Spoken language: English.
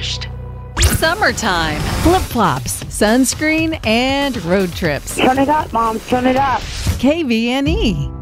crushed. Summertime, flip-flops, sunscreen, and road trips. Turn it up, Mom. Turn it up. KVNE.